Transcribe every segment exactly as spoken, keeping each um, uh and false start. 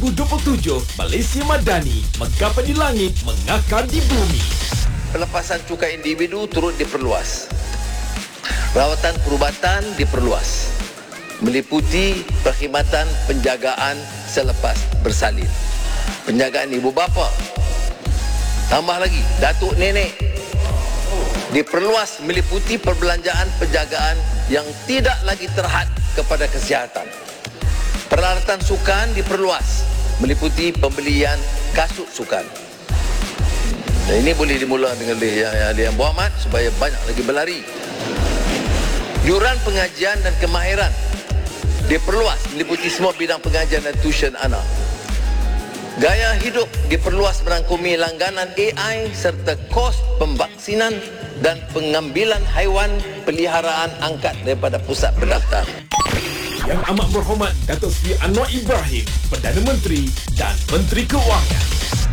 dua puluh tujuh Malaysia Madani, menggapai di langit, mengakar di bumi. Pelepasan cukai individu turut diperluas. Rawatan perubatan diperluas, meliputi perkhidmatan penjagaan selepas bersalin, penjagaan ibu bapa, tambah lagi datuk nenek, diperluas meliputi perbelanjaan penjagaan yang tidak lagi terhad kepada kesihatan. Peralatan sukan diperluas, meliputi pembelian kasut sukan. Dan ini boleh dimula dengan yang, yang Abu Ahmad supaya banyak lagi berlari. Yuran pengajian dan kemahiran diperluas, meliputi semua bidang pengajian dan tuition anak. Gaya hidup diperluas merangkumi langganan A I serta kos pemvaksinan dan pengambilan haiwan peliharaan angkat daripada pusat pendaftar. Yang amat berhormat Datuk Seri Anwar Ibrahim, Perdana Menteri dan Menteri Keuangan.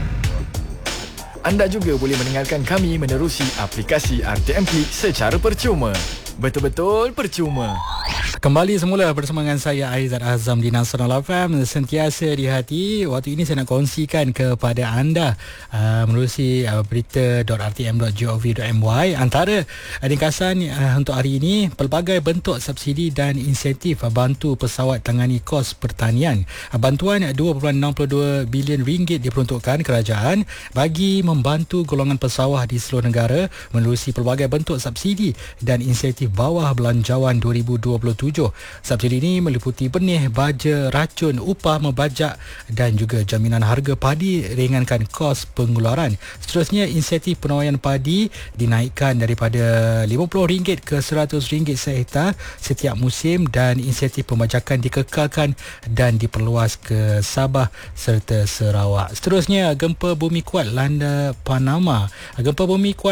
Anda juga boleh mendengarkan kami menerusi aplikasi R T M P secara percuma. Betul-betul percuma. Kembali semula bersama dengan saya Aizat Azam di Nasional F M, sentiasa di hati. Waktu ini saya nak kongsikan kepada anda uh, menerusi uh, berita dot r t m dot gov dot m y. Antara ringkasan uh, untuk hari ini, pelbagai bentuk subsidi dan insentif uh, bantu pesawat tangani kos pertanian. Uh, bantuan dua perpuluhan enam puluh dua bilion ringgit diperuntukkan kerajaan bagi membantu golongan pesawah di seluruh negara menerusi pelbagai bentuk subsidi dan insentif bawah belanjawan dua ribu dua puluh tujuh. Subsidi ini meliputi benih, baja, racun, upah membajak dan juga jaminan harga padi ringankan kos pengeluaran. Seterusnya, insentif penawayan padi dinaikkan daripada lima puluh ringgit ke seratus ringgit sehektar setiap musim dan insentif pembajakan dikekalkan dan diperluas ke Sabah serta Sarawak. Seterusnya, gempa bumi kuat landa Panama. Gempa bumi kuat